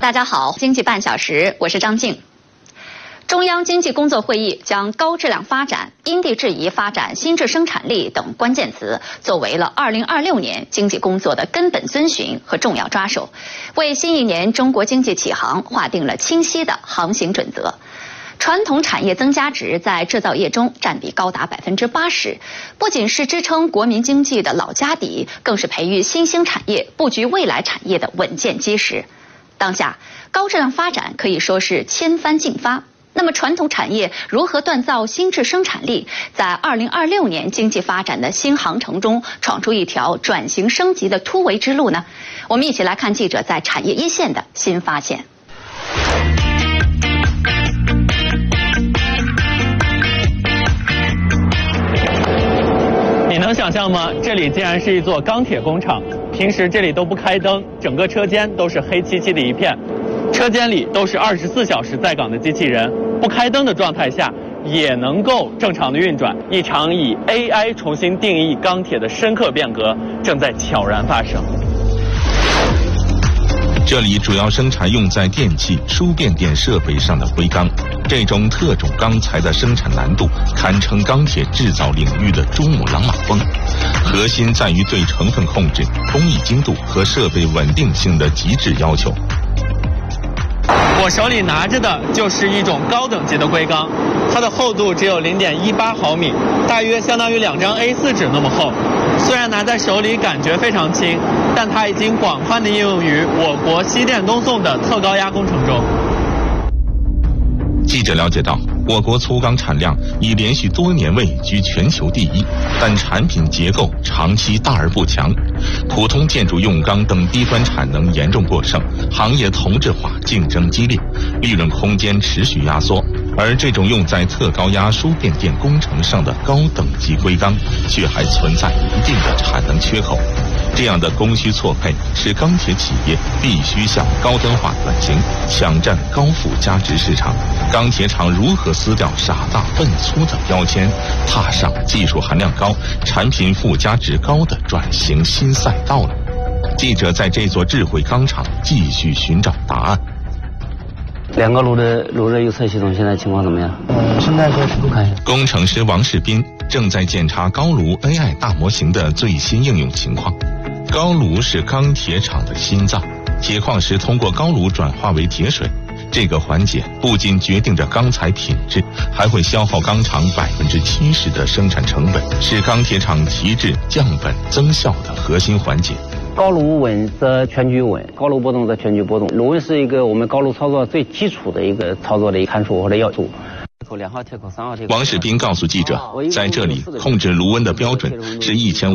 大家好，经济半小时，我是张静。中央经济工作会议将高质量发展、因地制宜发展新质生产力等关键词作为了2026年经济工作的根本遵循和重要抓手，为新一年中国经济起航划定了清晰的航行准则。传统产业增加值在制造业中占比高达80%，不仅是支撑国民经济的老家底，更是培育新兴产业、布局未来产业的稳健基石。当下，高质量发展可以说是千帆竞发。那么，传统产业如何锻造新质生产力，在2026年经济发展的新航程中闯出一条转型升级的突围之路呢？我们一起来看记者在产业一线的新发现。 你能想象吗？这里竟然是一座钢铁工厂，平时这里都不开灯，整个车间都是黑漆漆的一片。车间里都是24小时在岗的机器人，不开灯的状态下也能够正常的运转。一场以 AI 重新定义钢铁的深刻变革正在悄然发生。 这里主要生产用在电器、输变电设备上的硅钢，这种特种钢材的生产难度堪称钢铁制造领域的珠穆朗玛峰。核心在于对成分控制、工艺精度和设备稳定性的极致要求。 我手里拿着的就是一种高等级的硅钢，它的厚度只有0.18毫米，大约相当于2张A4 纸那么厚。虽然拿在手里感觉非常轻，但它已经广泛的应用于我国西电东送的特高压工程中。 记者了解到，我国粗钢产量已连续多年位居全球第一，但产品结构长期大而不强，普通建筑用钢等低端产能严重过剩，行业同质化竞争激烈，利润空间持续压缩。而这种用在特高压输变电工程上的高等级硅钢，却还存在一定的产能缺口。这样的供需错配，使钢铁企业必须向高端化转型，抢占高附加值市场。钢铁厂如何撕掉傻大笨粗的标签，踏上技术含量高、产品附加值高的转型新赛道了？记者在这座智慧钢厂继续寻找答案。 2个炉的预测系统现在情况怎么样？ 现在是不看。 工程师王世斌正在检查高炉 AI 大模型的最新应用情况。高炉是钢铁厂的心脏，铁矿石通过高炉转化为铁水，这个环节不仅决定着钢材品质，还会消耗钢厂70%的生产成本，是钢铁厂提质、降本、增效的核心环节。 高炉稳则全局稳，高炉波动则全局波动。炉温是一个我们高炉操作最基础的一个操作的一个参数或者要素。 王世斌告诉记者，在这里控制炉温的标准是1500